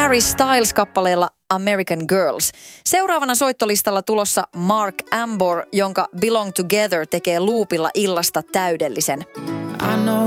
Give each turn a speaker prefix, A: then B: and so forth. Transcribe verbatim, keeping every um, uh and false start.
A: Harry Styles kappaleella American Girls. Seuraavana soittolistalla tulossa Mark Ambor, jonka Belong Together tekee loopilla illasta täydellisen.
B: I know